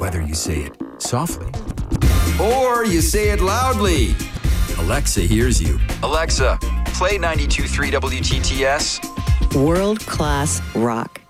whether you say it softly or you say it loudly. Alexa hears you. Alexa, play 92.3 WTTS. World-class rock.